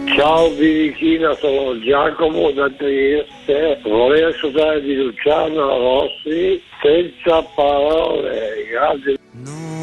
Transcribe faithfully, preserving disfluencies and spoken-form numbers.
Ciao Birichina, sono Giacomo da Trieste, vorrei ascoltare di Luciano Rossi, senza parole, grazie.